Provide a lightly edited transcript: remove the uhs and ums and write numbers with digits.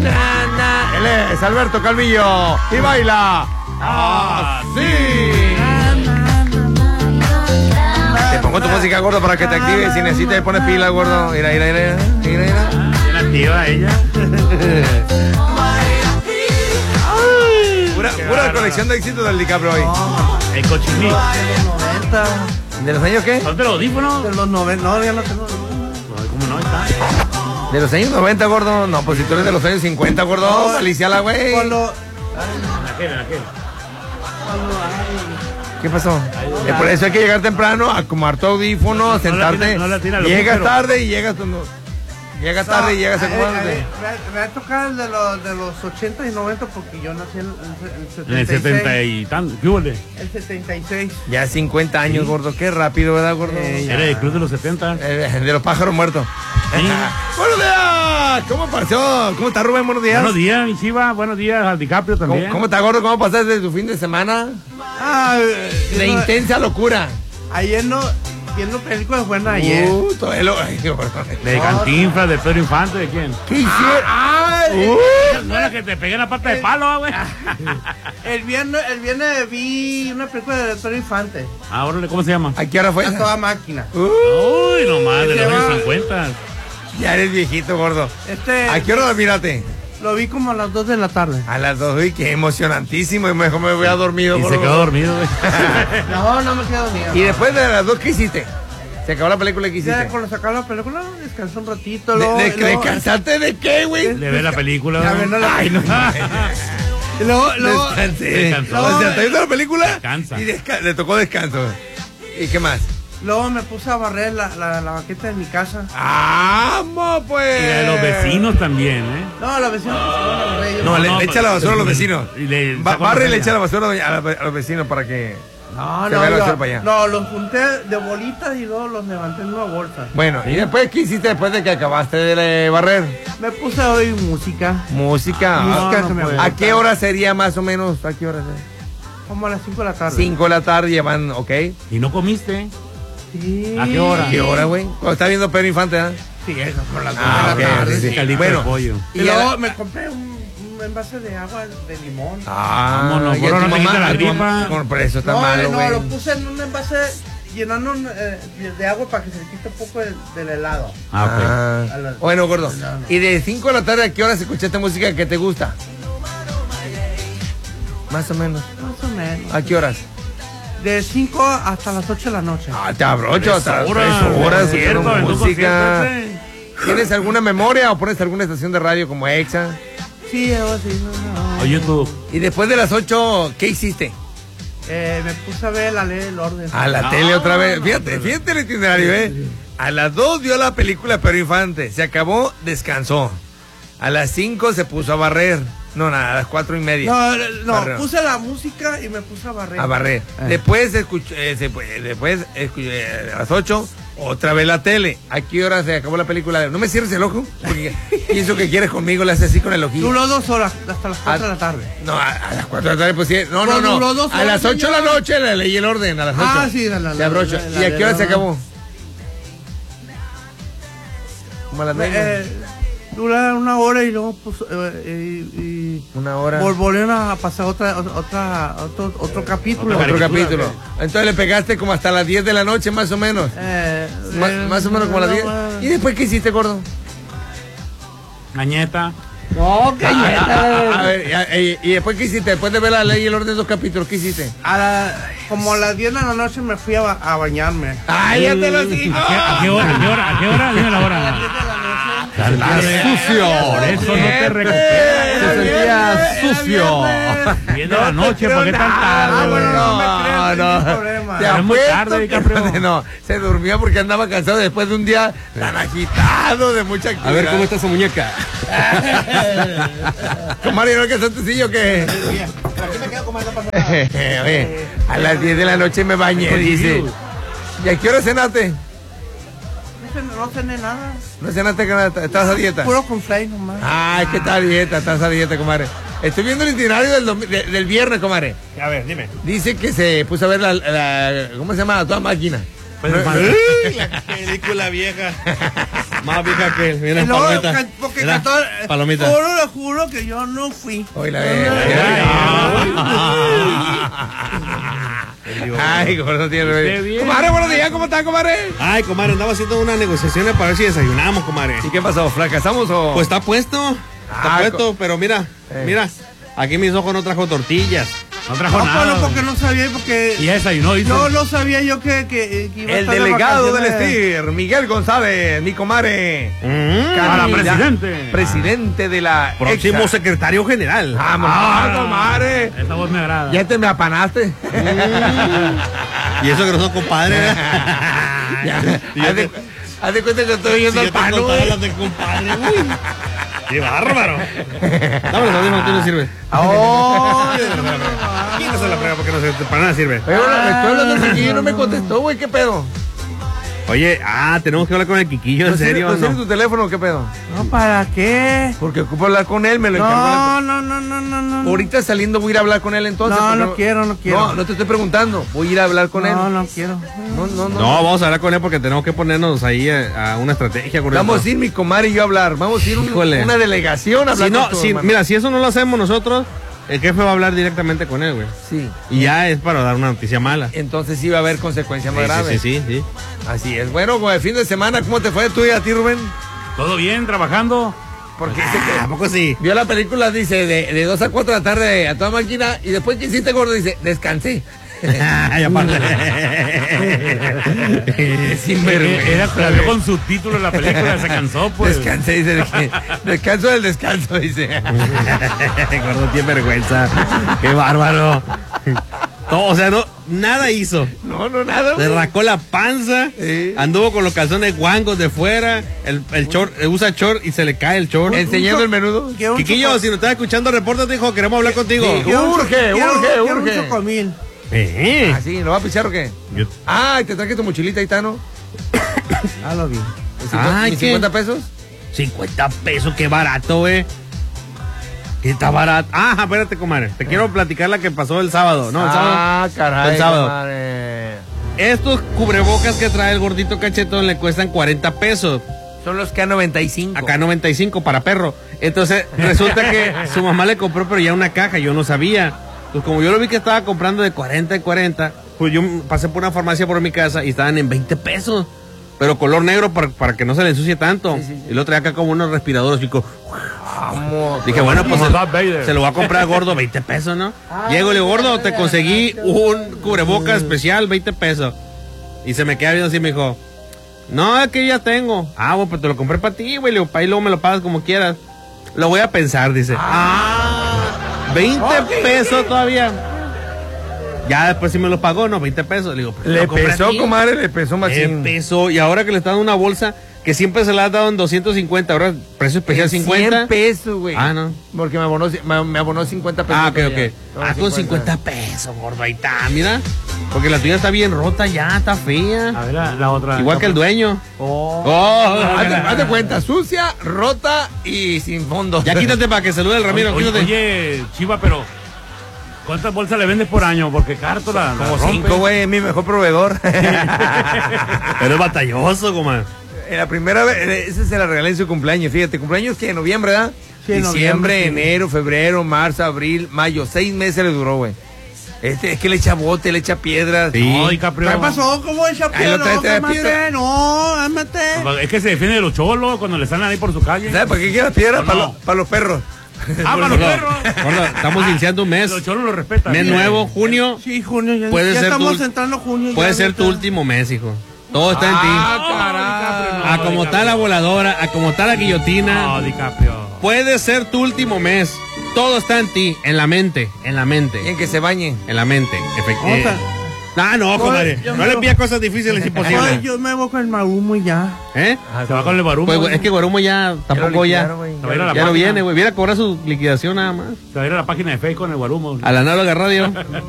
Él es Alberto Calvillo y baila así. Te pongo tu música, gordo, para que te actives. Si necesitas, te pones pila, gordo. Mira. Bien activa ella. Pura colección de éxitos del DiCaprio hoy. El cochinito. De los 90. ¿De los años qué? ¿Son de los audífonos? De los 90. No, ya no tengo. ¿Cómo no está? ¿De los años 90, gordo? No, pues si tú eres de los años 50, gordo. Aliciala, güey. Cuando. En aquel. ¿Qué pasó? Por eso hay que llegar temprano, acomodar tu audífono, sentarte. no la tiene a lo Llegas pero- tarde y llegas tarde y llegas acomodándote. Me va a tocar de los 80 y 90 porque yo nací en En el 70 y tanto. ¿Qué hubo? El 76. Ya 50 años, gordo. Qué rápido, ¿verdad, gordo? Era del club de los 70. De los pájaros muertos. Sí. Buenos días. ¿Cómo pasó? ¿Cómo está, Rubén? Buenos días. Buenos días, mi chiva. Buenos días al DiCaprio también. ¿Cómo está, gordo? ¿Cómo pasaste tu fin de semana? De intensa locura. Ayer no. Viendo películas buenas ayer. De Cantinflas, de Pedro Infante, ¿de quién? ¿Qué hicieron? No era que te pegué en la pata de palo, güey. El viernes vi una película de Pedro Infante. Ah, órale, ¿cómo se llama? ¿A qué hora fue? A toda máquina. Uy, nomás, de Se los años llama- 50. Ya eres viejito, gordo. ¿A qué hora lo miraste? Lo vi como a las 2 de la tarde. A las 2, uy, qué emocionantísimo. Y mejor me voy a dormir. Y se quedó dormido, güey. No me quedo dormido. Y después de las 2, ¿qué hiciste? Se acabó la película, ¿qué hiciste? Ya cuando sacaron la película, descansé un ratito. ¿Descansaste de qué, güey? Le ve la película, Ya güey. ven, no la- Ay, no. Y luego Descansé. Descansó. O sea, ¿te viendo la película? Descansa. Y le tocó descanso. ¿Y qué más? luego me puse a barrer la banqueta de mi casa. ¡Vamos, pues! Y la de los vecinos también, ¿eh? No, los vecinos la barré yo. No, le no, echa la basura a los vecinos. Y le Barre y le echa la basura a los vecinos para que... No, se vea la basura para allá. no, los junté de bolitas y luego los levanté en una bolsa. Bueno, ¿y después qué hiciste después de que acabaste de barrer? Me puse a oír música. Música. Música que me ¿A gusta. qué hora sería más o menos? ¿A qué hora sería? Como a las 5 de la tarde. 5 de la tarde llevan, ¿ok? ¿Y no comiste? Sí. ¿A qué hora? ¿A qué hora, güey? Cuando está viendo Pedro Infante, ¿ah? Sí, eso por las 2 Ah, de la ok, tarde. sí. Caldito Bueno. de pollo. Y luego me compré un envase de agua de limón. Vámonos, y a por tu ahora me quita la a tu gripa. mamá- Por eso está no, malo, no, güey. lo puse en un envase llenando de agua para que se le quite un poco del helado. Ah, ok. Ah. Bueno, gordo. No. ¿Y de 5 de la tarde a qué hora escuchaste música que te gusta? Más o menos. Más o menos. ¿A qué horas? De 5 hasta las 8 de la noche. Ah, te abrocho hasta 3 horas, horas concierto, escuchando en un música. concierto, ¿Tienes alguna memoria o pones alguna estación de radio como EXA? Sí, algo así. No. O YouTube. Y después de las 8, ¿qué hiciste? Me puse a ver la ley del orden. A la tele otra vez. Fíjate el itinerario, ¿eh? A las 2 vio la película Pedro Infante. Se acabó, descansó. A las 5 se puso a barrer. No, nada, a las 4:30. No, Barreo. puse la música y me puse a barrer. A barrer. Después a las 8, otra vez la tele. ¿A qué hora se acabó la película? No me cierres el ojo, porque pienso que quieres conmigo, le haces así con el ojillo. Duró 2 horas, hasta las 4 de la tarde. No, a las 4 de la tarde, pues sí. No. duró 2 A las horas, 8 de la noche la leí el orden, a las 8. Ah, sí, Se abrocha. ¿Y a qué hora se acabó? ¿Como a las 9? Dura 1 hora y luego pues, Una hora. volvieron a pasar otro capítulo. Otro capítulo. Entonces le pegaste como hasta las 10 de la noche, más o menos. Más o menos como a las 10. ¿Y después qué hiciste, gordo? Gañeta. No, A ver, ¿y después qué hiciste? Después de ver la ley y el orden de 2 capítulos, ¿qué hiciste? Como a las 10 de la noche me fui a bañarme. ¡Ay, ya te lo digo! ¿A qué hora? Dime la A las 10 hora. de la noche. sucio. Por eso no te recuperas. Se sentía sucio. 10 de la noche, ¿por qué tan tarde? bueno, no me No, creas, no hay problema. Te Es muy apuesto tarde, que- DiCaprio. No, se durmió porque andaba cansado después de un día tan agitado de mucha actividad. A ver cómo está su muñeca. Comadre, ¿no alcanzaste sí o qué? Aquí me quedo como esa pasada. Oye, a las 10 de la noche me bañé, dice. ¿Y a qué hora cenaste? No cené nada. ¿No cenaste que nada? ¿Estás a dieta? Puro con flay nomás. Ay, que estás a dieta, estás a dieta, comadre. Estoy viendo el itinerario del viernes, comadre. A ver, dime. Dice que se puso a ver la ¿cómo se llama? A toda máquina. Pues, La película vieja. Más vieja que él. Mira, Y luego, palomita. porque Mira, cantó, palomita. le juro que yo no fui. Oye, ay, gordo tiene. Qué bien. Comadre, buenos días, ¿cómo están, comadre? Ay, comadre, andaba haciendo unas negociaciones para ver si desayunamos, comadre. ¿Y qué pasó? ¿Fracasamos o...? Pues está puesto. Está puesto, pero mira, mira. Aquí mis ojos no trajo tortillas. No trajo No, nada. pero porque no sabía, porque Y ya desayunó, dice. yo no sabía yo que iba a el estar de delegado del vacaciones. STIR, Miguel González, mi comadre. Para Candidato- presidente. Presidente de la Próximo EXA. secretario general. Vámonos, comadre. Esa voz me agrada. Ya te me apanaste. Y eso que no son compadres. Haz de cuenta que estoy yendo al pano. de compadre. Uy. ¡Qué bárbaro! Dame los audífonos, tú no sirve. Quítase la prueba porque no se, para nada sirve. Pero me estoy hablando del Quiquillo y no me contestó, güey, ¿qué pedo? Oye, tenemos que hablar con el Quiquillo, ¿en serio? ¿No ¿no? sirve tu teléfono o qué pedo? No, ¿para qué? Porque ocupo hablar con él, me lo encargó. No. Ahorita saliendo voy a ir a hablar con él entonces. No, porque no quiero. No, no te estoy preguntando. Voy a ir a hablar con él. No quiero. No, vamos a hablar con él porque tenemos que ponernos ahí a una estrategia. Con Vamos a ir mi comadre y yo a hablar. Vamos a ir Híjole. una delegación a hablar Si no, con tu si, hermano. mira, si eso no lo hacemos nosotros, el jefe va a hablar directamente con él, güey. Sí. Y ya es para dar una noticia mala. Entonces sí va a haber consecuencias más graves. Sí. Así es. Bueno, güey, fin de semana, ¿cómo te fue tú y a ti, Rubén? Todo bien, trabajando. Porque dice ¿A que poco sí? vio la película, dice, de 2 a 4 de la tarde a toda máquina, y después que hiciste, gordo, dice, descansé. Ay, aparte. Era la vio con subtítulos en la película, se cansó, pues. Descansé, dice, descanso del descanso, dice. Gordo tiene vergüenza. Qué bárbaro. No, o sea, nada hizo. No, nada, Se güey. rascó la panza, Sí. anduvo con los calzones guangos de fuera, el short, usa short y se le cae el short. Enseñando el menudo. Quiquillo, si nos estás escuchando, repórtate, hijo, queremos hablar contigo. Sí. Urge. Quiero un chocomil. ¿Ah, sí? ¿Lo va a pichar o qué? Yo- Ah, te traje tu mochilita, ahí está, ¿no? Lo vi. Ay, ¿Y ¿qué? 50 pesos? 50 pesos, qué barato, güey. ¿Qué está barato? Espérate, comadre. Te quiero platicar la que pasó el sábado. No, el sábado. caray. El sábado. Comadre. Estos cubrebocas que trae el gordito cachetón le cuestan 40 pesos. Son los K95. Acá 95 para perro. Entonces, resulta que su mamá le compró, pero ya una caja, yo no sabía. Pues como yo lo vi que estaba comprando de 40 en 40, pues yo pasé por una farmacia por mi casa y estaban en 20 pesos. Pero color negro para que no se le ensucie tanto. Sí. Y lo traía acá como unos respiradores, chico. Vamos. Dije, bueno, pues Como Darth Vader. se lo va a comprar gordo, 20 pesos, ¿no? Llego y le digo, gordo, te conseguí un cubrebocas especial, 20 pesos. Y se me queda viendo así, me dijo, no, es que ya tengo. Bueno, pues te lo compré para ti, güey. Le digo, pa' ahí luego me lo pagas como quieras. Lo voy a pensar, dice. 20 pesos todavía. Ya después sí me lo pagó, ¿no? 20 pesos. Le digo, pues, Le lo compré pesó, a ti. comadre, le pesó más. Le pesó. Y ahora que le está dando una bolsa que siempre se la ha dado en 250, ahora precio especial 50. 100 pesos, güey. No. Porque me abonó 50 pesos. Ok. Con 50 pesos, gordo, ahí está, mira. Porque la tuya está bien rota ya, está fea. A ver, la otra. Igual que el dueño. Hazte cuenta, sucia, rota y sin fondo. Ya quítate para que salude el Ramiro, Oye, quítate. oye, Chiva, pero ¿cuántas bolsas le vendes por año? Porque Carto la Como rompe. 5, güey, es mi mejor proveedor. Pero es batalloso, comadre. La primera vez, esa se la regalé en su cumpleaños, fíjate, cumpleaños que en noviembre, ¿verdad? Sí, en Diciembre, noviembre, sí. enero, febrero, marzo, abril, mayo, 6 meses le duró, güey. Es que le echa bote, le echa piedras. Sí. No, DiCaprio. ¿Qué pasó? ¿Cómo el Ahí lo chapeo? traes, No, traes cálmate, piedra. no, ámate. Es que se defiende de los cholos cuando le salen ahí por su calle. ¿Sabes para qué quieras piedras? No, no. Para los perros. Para los Gordo, perros. gordo, estamos iniciando un mes. Los cholos lo respetan. Mes nuevo, junio. Sí, junio, ya, Puede ya ser estamos tu- entrando junio. Puede ya, ser ya tu está. último mes, hijo. Todo está en ti. caray. A como está la voladora, a como está la guillotina. No, DiCaprio. Puede ser tu último mes. Todo está en ti, en la mente, en la mente. Y en que se bañen. En la mente, Otra. efectivamente. No, comadre. yo No me le lo- pidas cosas difíciles, Ay, imposible. yo me voy con el Marumo y ya. ¿Eh? Se va con el barumo. Pues es que Guarumo ya tampoco ya. Se va a ir a la Ya no página. viene, güey. Viene a cobrar su liquidación nada más. Se va a ir a la página de Facebook con el barumo. A la análoga radio.